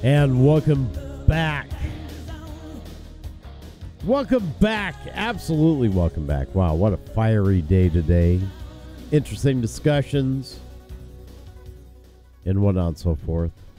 And welcome back. Welcome back. Absolutely welcome back. Wow, what a fiery day today. Interesting discussions and whatnot and so forth.